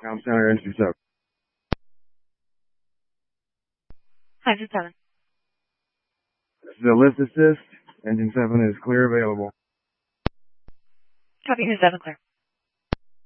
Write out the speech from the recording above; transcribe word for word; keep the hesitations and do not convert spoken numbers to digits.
Com Center, Engine seven. Hi, this is seven. This is a lift assist. Engine seven is clear available. Copy, Engine seven, clear.